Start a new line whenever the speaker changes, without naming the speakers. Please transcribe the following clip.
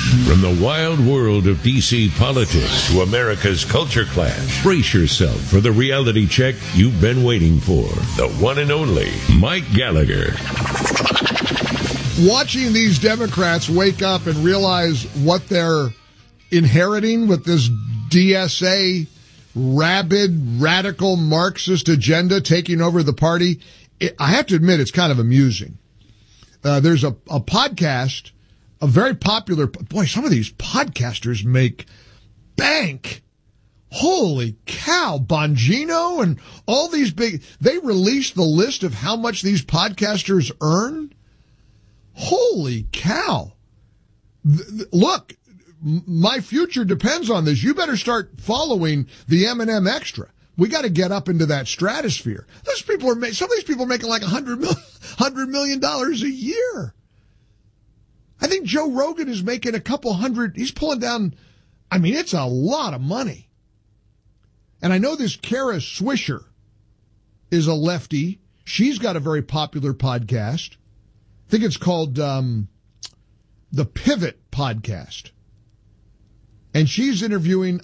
From the wild world of D.C. politics to America's culture clash, brace yourself for the reality check you've been waiting for. The one and only Mike Gallagher.
Watching these Democrats wake up and realize what they're inheriting with this DSA rabid, radical Marxist agenda taking over the party, I have to admit it's kind of amusing. There's a podcast, a very popular, boy, some of these podcasters make bank. Holy cow, Bongino and all these big, they released the list of how much these podcasters earn. Holy cow. Look, my future depends on this. You better start following the M&M Extra. We got to get up into that stratosphere. Some of these people are making like $100 million a year. I think Joe Rogan is making a couple hundred. He's pulling down. I mean, it's a lot of money. And I know this Kara Swisher is a lefty. She's got a very popular podcast. I think it's called the Pivot Podcast. And she's interviewing